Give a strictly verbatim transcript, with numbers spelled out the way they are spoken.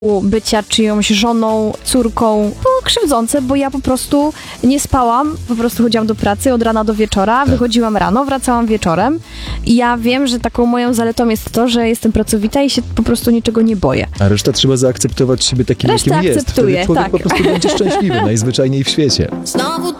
bycia czyjąś żoną, córką. Było krzywdzące, bo ja po prostu nie spałam, po prostu chodziłam do pracy od rana do wieczora, tak. Wychodziłam rano, wracałam wieczorem i ja wiem, że taką moją zaletą jest to, że jestem pracowita i się po prostu niczego nie boję. A reszta trzeba zaakceptować siebie takim, Resztę jakim jest. akceptuję, Wtedy człowiek tak. po prostu będzie szczęśliwy, najzwyczajniej w świecie. Znowu